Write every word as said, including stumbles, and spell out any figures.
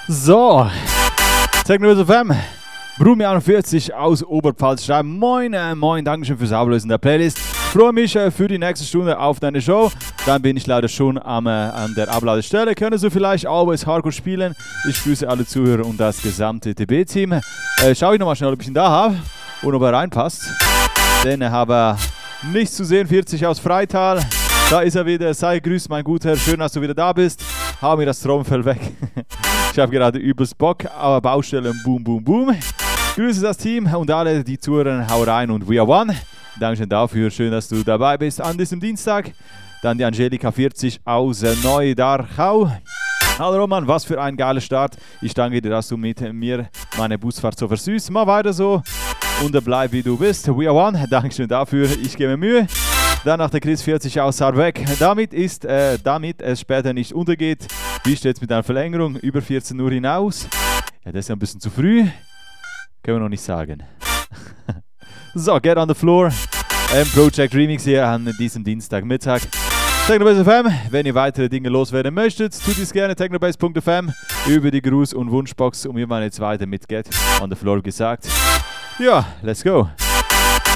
So, Technobase F M, Brumi einundvierzig aus Oberpfalz schreibt: Moin, äh, moin, Dankeschön fürs Ablösen der Playlist. Freue mich äh, für die nächste Stunde auf deine Show. Dann bin ich leider schon am, äh, an der Abladestelle. Könntest du vielleicht Always Hardcore spielen? Ich grüße alle Zuhörer und das gesamte T B-Team. Äh, schau ich nochmal schnell, ob ich ihn da habe und ob er reinpasst. Denn ich habe nichts zu sehen, vierzig aus Freital. Da ist er wieder. Sei grüßt, mein Guter. Schön, dass du wieder da bist. Hau mir das Trommelfell weg. Ich habe gerade übelst Bock, aber Baustelle, boom, boom, boom. Grüße das Team und alle, die zuhören. Hau rein und we are one. Dankeschön dafür. Schön, dass du dabei bist an diesem Dienstag. Dann die Angelika vierzig aus Neudarchau. Hallo Roman, was für ein geiler Start. Ich danke dir, dass du mit mir meine Busfahrt so versüßt. Mal weiter so und bleib wie du bist. We are one. Dankeschön dafür. Ich gebe mir Mühe. Dann nach der Chris vierzig aus Saarbeck. Damit ist, äh, damit es später nicht untergeht. Wie steht es mit einer Verlängerung? Über vierzehn Uhr hinaus? Ja, das ist ja ein bisschen zu früh. Können wir noch nicht sagen. So, Get on the Floor. Ähm, Project Remix hier an diesem Dienstagmittag. Technobase F M, wenn ihr weitere Dinge loswerden möchtet, tut dies gerne technobase punkt f m über die Gruß- und Wunschbox, um mir meine zweite mit Get on the Floor gesagt. Ja, let's go.